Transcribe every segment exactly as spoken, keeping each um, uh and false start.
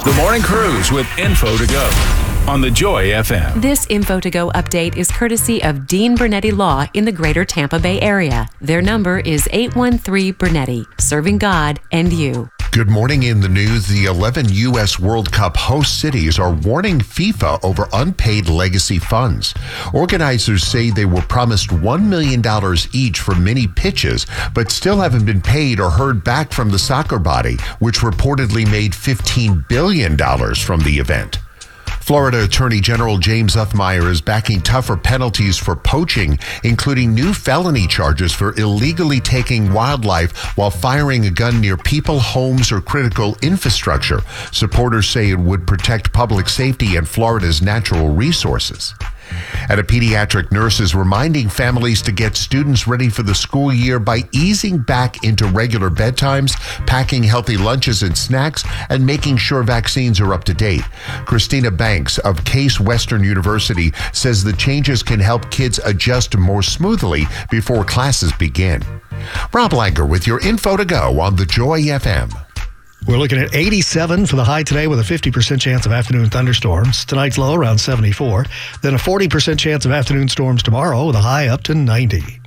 The Morning Cruise with Info to Go on the Joy F M. This Info to Go update is courtesy of Dean Bernetti Law in the greater Tampa Bay area. Their number is eight one three Bernetti, serving God and you. Good morning. In the news, the eleven U S World Cup host cities are warning FIFA over unpaid legacy funds. Organizers say they were promised one million dollars each for many pitches, but still haven't been paid or heard back from the soccer body, which reportedly made fifteen billion dollars from the event. Florida Attorney General James Uthmeier is backing tougher penalties for poaching, including new felony charges for illegally taking wildlife while firing a gun near people, homes, or critical infrastructure. Supporters say it would protect public safety and Florida's natural resources. And a pediatric nurse is reminding families to get students ready for the school year by easing back into regular bedtimes, packing healthy lunches and snacks, and making sure vaccines are up to date. Christina Banks of Case Western University says the changes can help kids adjust more smoothly before classes begin. Rob Langer with your Info to Go on the Joy F M. We're looking at eighty-seven for the high today with a fifty percent chance of afternoon thunderstorms. Tonight's low around seventy-four. Then a forty percent chance of afternoon storms tomorrow with a high up to ninety.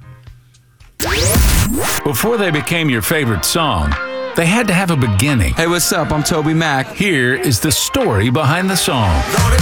Before they became your favorite song, they had to have a beginning. Hey, what's up? I'm Toby Mac. Here is the story behind the song.